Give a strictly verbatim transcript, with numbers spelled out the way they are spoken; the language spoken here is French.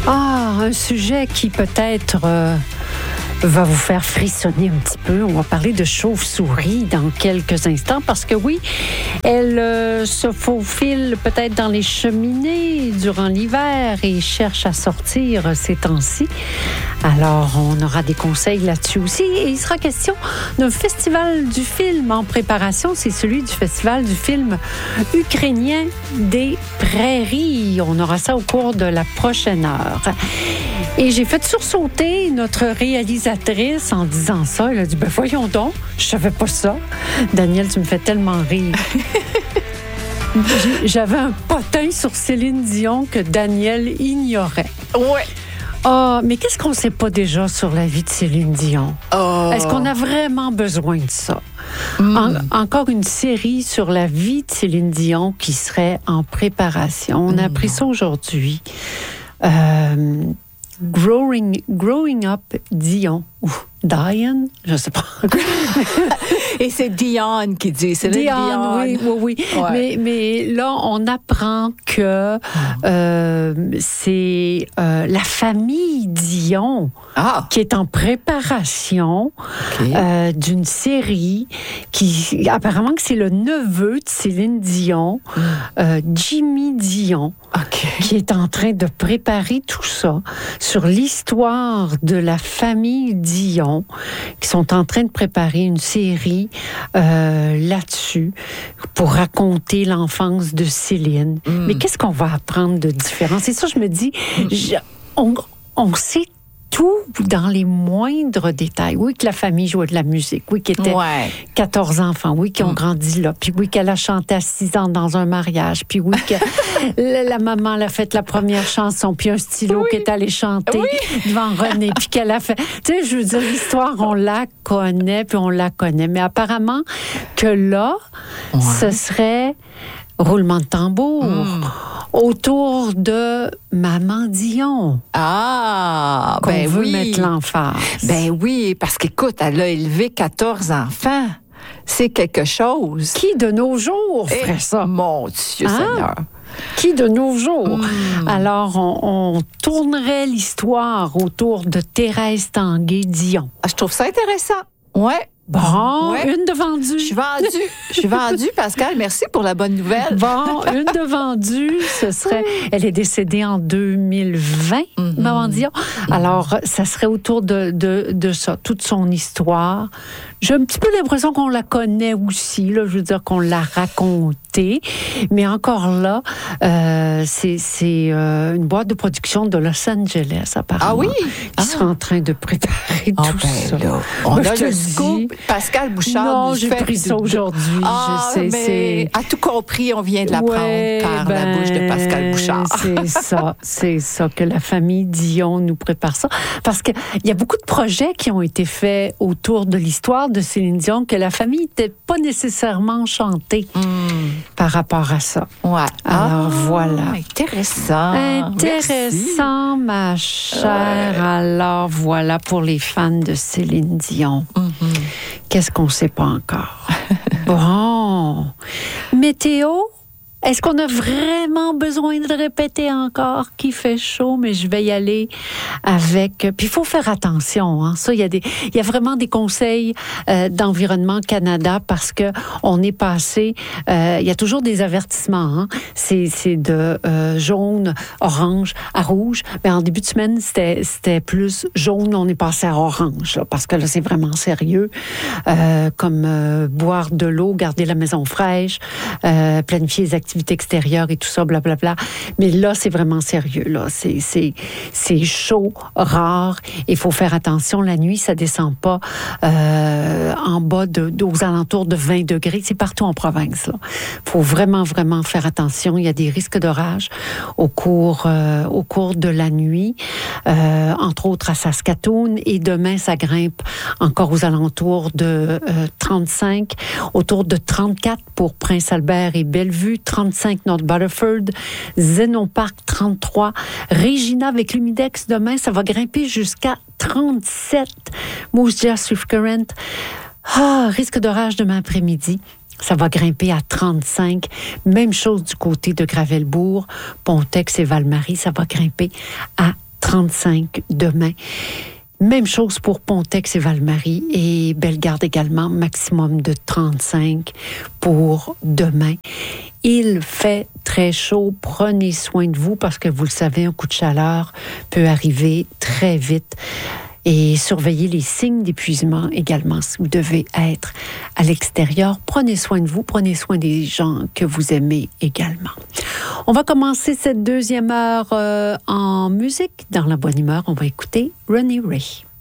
Ah, un sujet qui peut-être euh, va vous faire frissonner un petit peu. On va parler de chauve-souris dans quelques instants parce que oui, elle euh, se faufile peut-être dans les cheminées durant l'hiver et cherche à sortir ces temps-ci. Alors, on aura des conseils là-dessus aussi. Et il sera question d'un festival du film en préparation. C'est celui du festival du film ukrainien des prairies. On aura ça au cours de la prochaine heure. Et j'ai fait sursauter notre réalisatrice en disant ça. Elle a dit, ben voyons donc, je savais pas ça. Daniel, tu me fais tellement rire. J'avais un potin sur Céline Dion que Daniel ignorait. Ouais. Ah, oh, mais qu'est-ce qu'on ne sait pas déjà sur la vie de Céline Dion? Oh. Est-ce qu'on a vraiment besoin de ça? Mm. En, encore une série sur la vie de Céline Dion qui serait en préparation. On a appris ça aujourd'hui. Euh, growing, growing Up Dion. Ou Diane, je ne sais pas. Et c'est Dion qui dit, c'est Dion, Dion. oui, oui, oui. Ouais. Mais, mais là, on apprend que euh, c'est euh, la famille Dion ah. qui est en préparation okay. euh, d'une série qui, apparemment que c'est le neveu de Céline Dion, mm. euh, Jimmy Dion, okay. qui est en train de préparer tout ça sur l'histoire de la famille Dion, qui sont en train de préparer une série euh, là-dessus pour raconter l'enfance de Céline. Mm. Mais qu'est-ce qu'on va apprendre de différent? C'est ça, je me dis, mm. je, on, on sait tout dans les moindres détails. Oui, que la famille jouait de la musique. Oui, qu'il y était ouais. quatorze enfants. Oui, qui ont mm. grandi là. Puis oui, qu'elle a chanté à six ans dans un mariage. Puis oui, que la, la maman elle a fait la première chanson. Puis un stylo oui. qui est allé chanter oui. devant René. Puis qu'elle a fait... Tu sais, je veux dire, l'histoire, on la connaît, puis on la connaît. Mais apparemment que là, ouais. ce serait... roulement de tambour mm. autour de Maman Dion. Ah, qu'on ben veut oui. mettre l'emphase. Ben oui, parce qu'écoute, elle a élevé quatorze enfants. C'est quelque chose. Qui de nos jours ferait Et, ça? Mon Dieu hein? Seigneur. Qui de nos jours? Mm. Alors, on, on tournerait l'histoire autour de Thérèse Tanguay-Dion. Ah, je trouve ça intéressant. Ouais. Bon, ouais. une de vendue. Je suis vendue. Je suis vendue, Pascal. Merci pour la bonne nouvelle. Bon, une de vendue, ce serait... Elle est décédée en deux mille vingt, mm-hmm. Maman Dion. Alors, ça serait autour de, de, de ça, toute son histoire. J'ai un petit peu l'impression qu'on la connaît aussi, là, je veux dire qu'on l'a racontée. Mais encore là, euh, c'est, c'est euh, une boîte de production de Los Angeles, apparemment. Ah oui? Qui ah. sera en train de préparer ah tout ben ça. Là, on Moi, a je le te scoop. dis, Pascal Bouchard non, nous j'ai fait pris ça du... aujourd'hui. Ah, je sais, mais c'est... à tout compris, on vient de l'apprendre ouais, par ben, la bouche de Pascal Bouchard. C'est ça, c'est ça que la famille Dion nous prépare ça. Parce qu'il y a beaucoup de projets qui ont été faits autour de l'histoire de Céline Dion que la famille n'était pas nécessairement enchantée mm. par rapport à ça. Ouais. Alors ah, voilà. Intéressant. Intéressant, Merci. ma chère. Ouais. Alors voilà pour les fans de Céline Dion. Mm-hmm. Qu'est-ce qu'on ne sait pas encore? Bon. Météo? Est-ce qu'on a vraiment besoin de répéter encore qu'il fait chaud, mais je vais y aller avec... Puis il faut faire attention, hein. Ça, il y a des, il y a vraiment des conseils euh, d'Environnement Canada parce que on est passé... Euh, il y a toujours des avertissements, hein. C'est, c'est de euh, jaune, orange à rouge. Mais en début de semaine, c'était, c'était plus jaune, on est passé à orange, là, parce que là, c'est vraiment sérieux. Euh, comme euh, boire de l'eau, garder la maison fraîche, euh, planifier les activités extérieures et tout ça, blablabla. Mais là, c'est vraiment sérieux. Là. C'est, c'est, c'est chaud, rare. Il faut faire attention. La nuit, ça descend pas euh, en bas de, aux alentours de vingt degrés. C'est partout en province. Il faut vraiment, vraiment faire attention. Il y a des risques d'orage au cours, euh, au cours de la nuit, euh, entre autres à Saskatoon. Et demain, ça grimpe encore aux alentours de euh, trente-cinq, autour de trente-quatre pour Prince-Albert et Bellevue, trente-cinq North Butterford, Zenon Park trente-trois, Regina avec l'humidex demain, ça va grimper jusqu'à trente-sept, Moose Jaw Swift Current, ah, risque d'orage demain après-midi. Ça va grimper à trente-cinq. Même chose du côté de Gravelbourg, Pontex et Val-Marie, ça va grimper à trente-cinq demain. Même chose pour Pontex et Val-Marie et Bellegarde également, maximum de trente-cinq pour demain. Il fait très chaud, prenez soin de vous parce que vous le savez, un coup de chaleur peut arriver très vite. Et surveillez les signes d'épuisement également si vous devez être à l'extérieur. Prenez soin de vous, prenez soin des gens que vous aimez également. On va commencer cette deuxième heure euh, en musique. Dans la bonne humeur, on va écouter Ronnie Ray.